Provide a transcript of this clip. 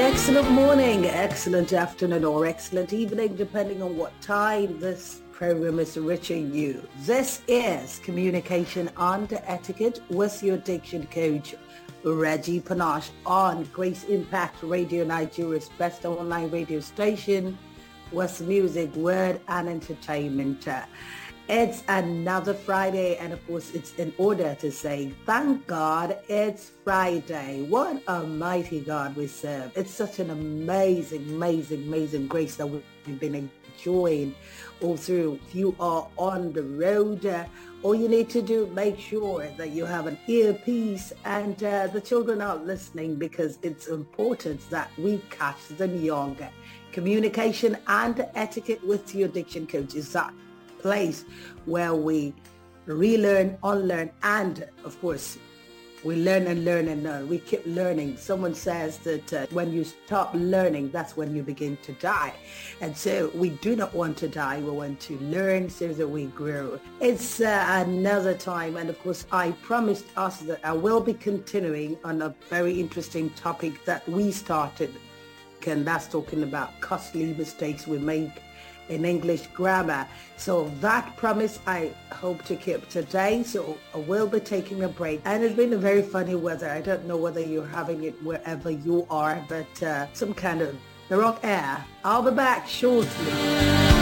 Excellent morning, excellent afternoon, or excellent evening, depending on what time this program is reaching you. This is Communication and Etiquette with your diction coach, Reggie Panache, on Grace Impact Radio, Nigeria's best online radio station, with music, word, and entertainment. It's another Friday, and of course, it's in order to say, thank God it's Friday. What a mighty God we serve. It's such an amazing grace that we've been enjoying all through. If you are on the road, all you need to do, make sure that you have an earpiece and the children are listening, because it's important that we catch them young. Communication and Etiquette with your diction coach is that place where we relearn, unlearn, and of course we learn and learn and learn. We keep learning. Someone says that when you stop learning, that's when you begin to die. And so we do not want to die. We want to learn so that we grow. It's another time. And of course, I promised us that I will be continuing on a very interesting topic that we started. And that's talking about costly mistakes we make in English grammar. So that promise I hope to keep today. So I will be taking a break. And it's been a very funny weather. I don't know whether you're having it wherever you are, but some kind of the wrong air. I'll be back shortly.